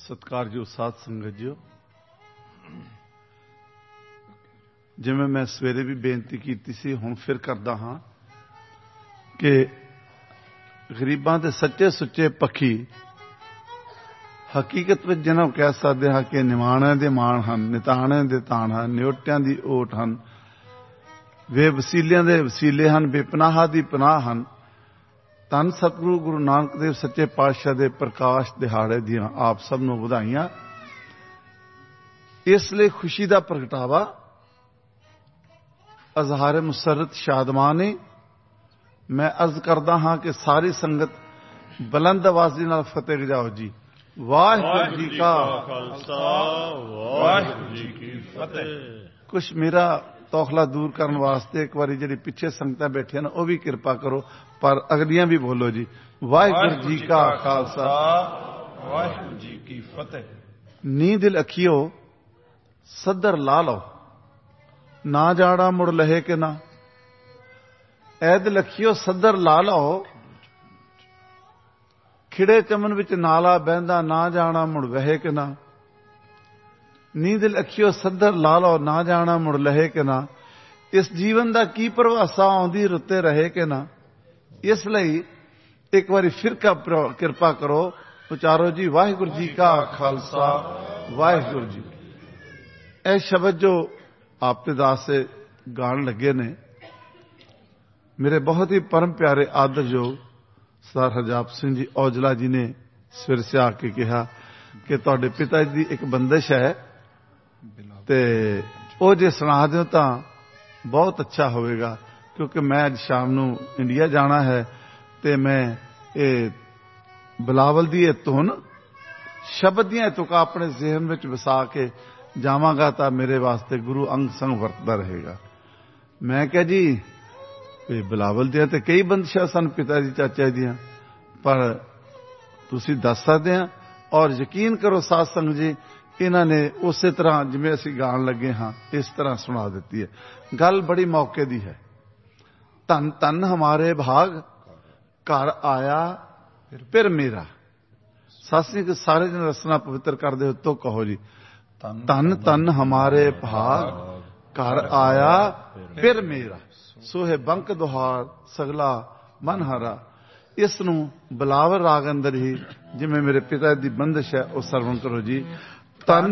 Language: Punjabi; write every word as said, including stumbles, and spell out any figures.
ਸਤਿਕਾਰਯੋਗ ਸਾਧ ਸੰਗਤ ਜੀਓ, ਜਿਵੇਂ ਮੈਂ ਸਵੇਰੇ ਵੀ ਬੇਨਤੀ ਕੀਤੀ ਸੀ, ਹੁਣ ਫਿਰ ਕਰਦਾ ਹਾਂ ਕਿ ਗਰੀਬਾਂ ਦੇ ਸੱਚੇ ਸੁੱਚੇ ਪੱਖੀ ਹਕੀਕਤ ਵਿੱਚ ਜਿਹਨਾਂ ਨੂੰ ਕਹਿ ਸਕਦੇ ਹਾਂ ਕਿ ਨਿਮਾਣਿਆਂ ਦੇ ਮਾਣ ਹਨ, ਨਿਤਾਣਿਆਂ ਦੇ ਤਾਣ ਹਨ, ਨਿਉਟਿਆਂ ਦੀ ਓਟ ਹਨ, ਵੇ ਵਸੀਲਿਆਂ ਦੇ ਵਸੀਲੇ ਹਨ, ਬੇਪਨਾਹਾਂ ਦੀ ਪਨਾਹ ਹਨ। ਧੰਨ ਸਤਿਗੁਰੂ ਗੁਰੂ ਨਾਨਕ ਦੇਵ ਸੱਚੇ ਪਾਤਸ਼ਾਹ ਦੇ ਪ੍ਰਕਾਸ਼ ਦਿਹਾੜੇ ਦੀਆਂ ਆਪ ਸਭ ਨੂੰ ਵਧਾਈਆਂ। ਇਸ ਲਈ ਖੁਸ਼ੀ ਦਾ ਪ੍ਰਗਟਾਵਾ ਅਜ਼ਹਾਰੇ ਮੁਸਰਤ ਸ਼ਾਦਮਾਨੀ ਮੈਂ ਅਰਜ਼ ਕਰਦਾ ਹਾਂ ਕਿ ਸਾਰੀ ਸੰਗਤ ਬੁਲੰਦ ਆਵਾਜ਼ੀ ਨਾਲ ਫਤਿਹ ਗਜਾਓ ਜੀ। ਵਾਹਿਗੁਰੂ ਜੀ ਕਾ ਖਾਲਸਾ, ਵਾਹਿਗੁਰੂ ਜੀ ਕੀ ਫਤਿਹ। ਕੁਛ ਮੇਰਾ ਤੌਖਲਾ ਦੂਰ ਕਰਨ ਵਾਸਤੇ ਇੱਕ ਵਾਰੀ ਜਿਹੜੀ ਪਿੱਛੇ ਸੰਗਤਾਂ ਬੈਠੀਆਂ ਨੇ ਉਹ ਵੀ ਕਿਰਪਾ ਕਰੋ, ਪਰ ਅਗਲੀਆਂ ਵੀ ਬੋਲੋ ਜੀ। ਵਾਹਿਗੁਰੂ ਜੀ ਕਾ ਖਾਲਸਾ, ਵਾਹਿਗੁਰੂ ਜੀ ਕੀ ਫਤਿਹ। ਨੀ ਦਿਲ ਅਖੀਓ ਸੱਦਰ ਲਾ ਲਓ, ਨਾ ਜਾਣਾ ਮੁੜ ਲਹੇ ਕਿ ਨਾ। ਐ ਦਿਲ ਅਖੀਓ ਸੱਦਰ ਲਾ ਲਓ, ਖਿੜੇ ਚਮਨ ਵਿੱਚ ਨਾਲਾ ਬਹਿੰਦਾ, ਨਾ ਜਾਣਾ ਮੁੜ ਵਹੇ ਕਿ ਨਾ। ਨੀ ਦਿਲ ਅਖੀਓ ਸੱਦਰ ਲਾ ਲਓ, ਨਾ ਜਾਣਾ ਮੁੜ ਲਹੇ ਕਿ ਨਾ। ਇਸ ਜੀਵਨ ਦਾ ਕੀ ਪ੍ਰਵਾਸਾ ਆਉਂਦੀ ਰੁੱਤੇ ਰਹੇ ਕਿ ਨਾ। ਇਸ ਲਈ ਇੱਕ ਵਾਰੀ ਫਿਰ ਕਿਰਪਾ ਕਰੋ, ਉਚਾਰੋ ਜੀ ਵਾਹਿਗੁਰੂ ਜੀ ਕਾ ਖਾਲਸਾ, ਵਾਹਿਗੁਰੂ ਜੀ। ਇਹ ਸ਼ਬਦ ਜੋ ਆਪ ਦੇ ਦਾਸੇ ਗਾਣ ਲੱਗੇ ਨੇ, ਮੇਰੇ ਬਹੁਤ ਹੀ ਪਰਮ ਪਿਆਰੇ ਆਦਰਯੋਗ ਸਰਦਾਰ ਹਰਜਾਪ ਸਿੰਘ ਜੀ ਔਜਲਾ ਜੀ ਨੇ ਸਵੇਰ ਸੇ ਆ ਕੇ ਕਿਹਾ ਕਿ ਤੁਹਾਡੇ ਪਿਤਾ ਜੀ ਦੀ ਇੱਕ ਬੰਦਿਸ਼ ਹੈ ਤੇ ਉਹ ਜੇ ਸੁਣਾ ਦਿਓ ਤਾਂ ਬਹੁਤ ਅੱਛਾ ਹੋਵੇਗਾ, ਕਿਉਂਕਿ ਮੈਂ ਅੱਜ ਸ਼ਾਮ ਨੂੰ ਇੰਡੀਆ ਜਾਣਾ ਹੈ ਤੇ ਮੈਂ ਇਹ ਬਿਲਾਵਲ ਦੀ ਇਹ ਧੁਨ ਸ਼ਬਦ ਦੀਆਂ ਤੁਕਾਂ ਆਪਣੇ ਜ਼ਿਹਨ ਵਿੱਚ ਵਸਾ ਕੇ ਜਾਵਾਂਗਾ ਤਾਂ ਮੇਰੇ ਵਾਸਤੇ ਗੁਰੂ ਅੰਗ ਸੰਗ ਵਰਤਦਾ ਰਹੇਗਾ। ਮੈਂ ਕਿਹਾ ਜੀ ਇਹ ਬਿਲਾਵਲ ਦੀਆਂ ਤੇ ਕਈ ਬੰਦਿਸ਼ਾਂ ਸਨ ਪਿਤਾ ਜੀ ਚਾਚਾ ਦੀਆਂ, ਪਰ ਤੁਸੀਂ ਦੱਸ ਸਕਦੇ ਆ ਔਰ ਯਕੀਨ ਕਰੋ ਸਾਧ ਸੰਗਤ ਜੀ, ਇਹਨਾਂ ਨੇ ਉਸੇ ਤਰ੍ਹਾਂ ਜਿਵੇਂ ਅਸੀਂ ਗਾਣ ਲੱਗੇ ਹਾਂ ਇਸ ਤਰ੍ਹਾਂ ਸੁਣਾ ਦਿੱਤੀ ਹੈ। ਗੱਲ ਬੜੀ ਮੌਕੇ ਦੀ ਹੈ। ਧੰਨ ਧੰਨ ਹਮਾਰੇ ਭਾਗ ਘਰ ਆਇਆ ਫਿਰ ਮੇਰਾ। ਸਾਸੀ ਕੇ ਸਾਰੇ ਜਨ ਰਸਨਾ ਪਵਿੱਤਰ ਕਰਦੇ ਹੋ ਤੋ ਕਹੋ ਜੀ ਧੰਨ ਧੰਨ ਹਮਾਰੇ ਭਾਗ ਘਰ ਆਇਆ ਫਿਰ ਮੇਰਾ। ਸੋਹੇ ਬੰਕ ਦੁਹਾਰ ਸਗਲਾ ਮਨ ਹਰਾ। ਇਸ ਨੂੰ ਬਿਲਾਵਲ ਰਾਗ ਅੰਦਰ ਹੀ ਜਿਵੇਂ ਮੇਰੇ ਪਿਤਾ ਦੀ ਬੰਦਿਸ਼ ਹੈ ਉਹ ਸਰਵਣ ਕਰੋ ਜੀ। ਧੰਨ